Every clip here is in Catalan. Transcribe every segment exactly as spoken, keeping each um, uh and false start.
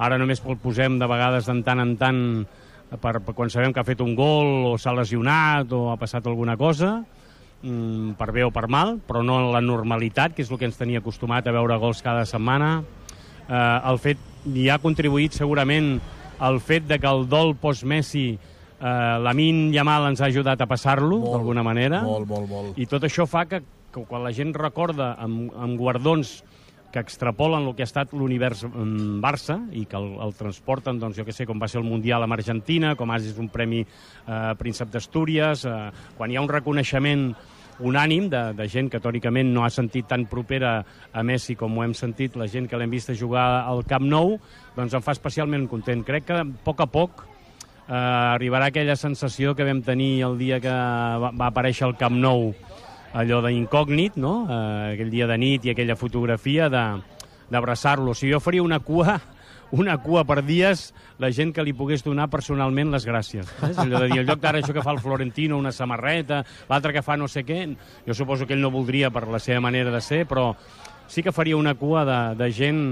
Ara només el posem de vegades de tant en tant per, per quan sabem que ha fet un gol o s'ha lesionat o ha passat alguna cosa, mm, per bé o per mal, però no en la normalitat, que és el que ens tenia acostumat a veure gols cada setmana. Eh, el fet, hi ha contribuït segurament el fet de que el dol post-Messi, eh, Lamine Yamal ens ha ajudat a passar-lo, d'alguna manera. Molt, molt, molt. I tot això fa que, que quan la gent recorda amb, amb guardons que extrapolen el que ha estat l'univers Barça i que el, el transporten, doncs, jo que sé, com va ser el Mundial amb Argentina, com ara és un premi eh, Príncep d'Astúries, eh, quan hi ha un reconeixement unànim de, de gent que teòricament no ha sentit tan propera a Messi com ho hem sentit la gent que l'hem vist jugar al Camp Nou, doncs em fa especialment content. Crec que a poc a poc eh, arribarà aquella sensació que vam tenir el dia que va, va aparèixer al Camp Nou, allò d'incògnit, no? Eh, aquell dia de nit i aquella fotografia d'abraçar-lo. O sigui, jo faria una cua, una cua per dies la gent que li pogués donar personalment les gràcies. Eh? Allò de dir, el lloc d'ara això que fa el Florentino, una samarreta, l'altre que fa no sé què, jo suposo que ell no voldria per la seva manera de ser, però sí que faria una cua de, de gent...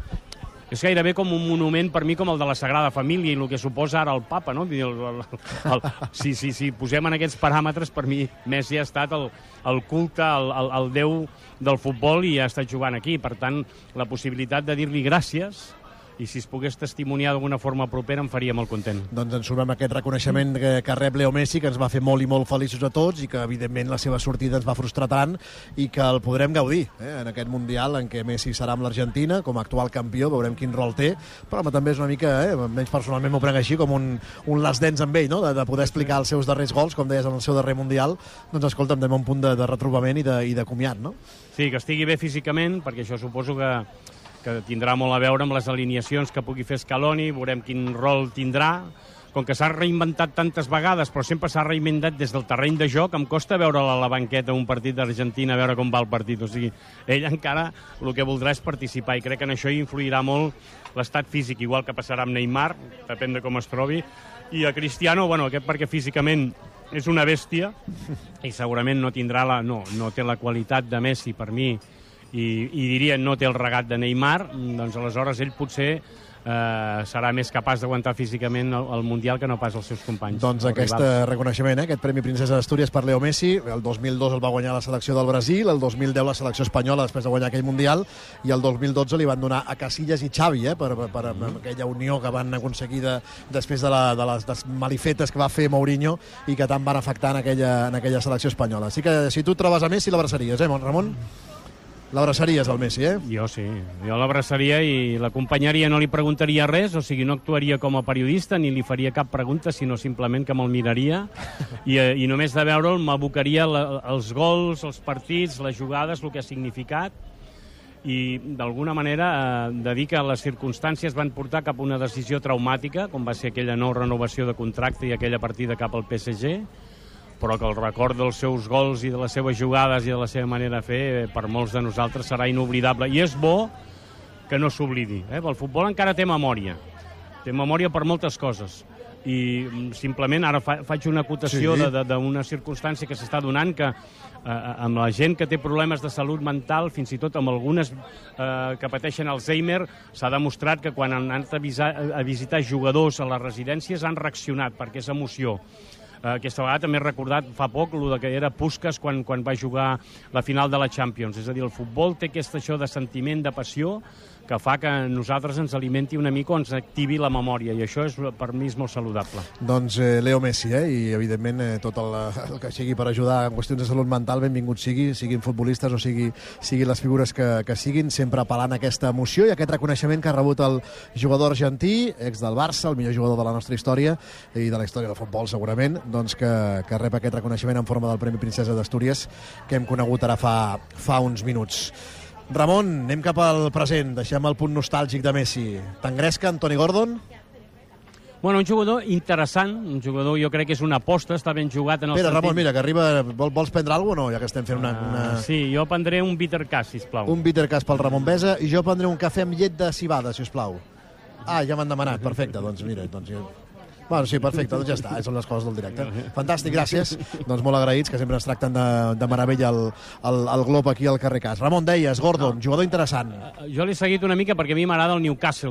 És gairebé com un monument per mi com el de la Sagrada Família i el que suposa ara el papa, no? El, el, el, si, si, si posem en aquests paràmetres, per mi Messi ha estat el, el culte, el, el, el déu del futbol i ha estat jugant aquí. Per tant, la possibilitat de dir-li gràcies i si es pogués testimoniar d'alguna forma propera em faria molt content. Doncs ens sumem aquest reconeixement que, que rep Leo Messi, que ens va fer molt i molt feliços a tots i que evidentment la seva sortida ens va frustrar tant i que el podrem gaudir eh, en aquest Mundial en què Messi serà amb l'Argentina com a actual campió, veurem quin rol té, però home, també és una mica, eh, menys personalment m'ho prenc així, com un, un last dance amb ell, no? de, de poder explicar els seus darrers gols, com deies, en el seu darrer Mundial. Doncs escolta'm, també un punt de, de retrobament i de, i de comiat, no? Sí, que estigui bé físicament, perquè això suposo que que tindrà molt a veure amb les alineacions que pugui fer Scaloni, veurem quin rol tindrà. Com que s'ha reinventat tantes vegades, però sempre s'ha reinventat des del terreny de joc, em costa veure-la a la banqueta un partit d'Argentina, a veure com va el partit. O sigui, ell encara el que voldrà és participar, i crec que en això hi influirà molt l'estat físic, igual que passarà amb Neymar, depèn de com es trobi, i a Cristiano, bueno, aquest perquè físicament és una bèstia, i segurament no tindrà la, no, no té la qualitat de Messi per mi, i, i diria no té el regat de Neymar, doncs aleshores ell potser eh, serà més capaç d'aguantar físicament el, el Mundial que no pas els seus companys. Doncs aquest rivals. reconeixement, eh, aquest Premi Princesa d'Astúries per Leo Messi, el dos mil dos el va guanyar la selecció del Brasil, el dos mil deu la selecció espanyola després de guanyar aquell Mundial, i el dos mil dotze li van donar a Casillas i Xavi, eh, per, per, per mm. aquella unió que van aconseguir de, després de, la, de les des malifetes que va fer Mourinho i que tant van afectar en aquella, en aquella selecció espanyola. Així que si tu et trobes a Messi l'abraçaries, eh, Ramon? L'abraçaries al Messi, eh? Jo sí, jo l'abraçaria i l'acompanyaria, no li preguntaria res, o sigui, no actuaria com a periodista ni li faria cap pregunta, sinó simplement que me'l miraria i, i només de veure'l m'abocaria els gols, els partits, les jugades, el que ha significat, i d'alguna manera eh, de dir que les circumstàncies van portar cap a una decisió traumàtica, com va ser aquella no renovació de contracte i aquella partida cap al P S G, però que el record dels seus gols i de les seves jugades i de la seva manera de fer, per molts de nosaltres serà inoblidable. I és bo que no s'oblidi. Eh? El futbol encara té memòria. Té memòria per moltes coses. I simplement ara fa, faig una acotació sí. d'una circumstància que s'està donant, que eh, amb la gent que té problemes de salut mental, fins i tot amb algunes eh, que pateixen Alzheimer, s'ha demostrat que quan han anat a, visar, a visitar jugadors a les residències han reaccionat, perquè és emoció. Uh, aquesta vegada també he recordat fa poc el que era Puskás quan, quan va jugar la final de la Champions. És a dir, el futbol té aquest això de sentiment, de passió, que fa que nosaltres ens alimenti una mica o ens activi la memòria, i això és, per mi és molt saludable. Doncs eh, Leo Messi, eh? I evidentment eh, tot el, el que sigui per ajudar en qüestions de salut mental, benvingut sigui, siguin futbolistes o sigui, siguin les figures que, que siguin, sempre apel·lant a aquesta emoció i aquest reconeixement que ha rebut el jugador argentí, ex del Barça, el millor jugador de la nostra història i de la història del futbol segurament, doncs que, que rep aquest reconeixement en forma del Premi Princesa d'Astúries que hem conegut ara fa, fa uns minuts. Ramon, anem cap al present, deixem el punt nostàlgic de Messi. T'engresca Anthony Gordon? Bueno, un jugador interessant, un jugador, jo crec que és una aposta, està ben jugat en el Espera, sentit... Ramon, mira, que arriba... Vol, vols prendre alguna cosa o no, ja que estem fent una... una... Uh, sí, jo prendré un bitter cas, sisplau. Un bitter cas pel Ramon Besa, i jo prendré un cafè amb llet de cibada, si us plau. Ah, ja m'han demanat, perfecte, doncs mira, doncs jo... Bueno, sí, perfecte, doncs ja està, són les coses del directe. Fantàstic, gràcies. Doncs molt agraïts, que sempre ens tracten de, de meravella el, el, el glob aquí al carrer Cas. Ramon, deies, Gordon, jugador interessant. Jo l'he seguit una mica perquè a mi m'agrada el Newcastle.